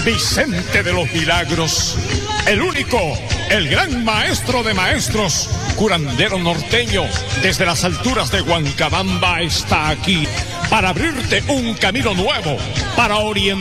Vicente de los Milagros, el único, el gran maestro de maestros, curandero norteño, desde las alturas de Huancabamba está aquí para abrirte un camino nuevo, para orientar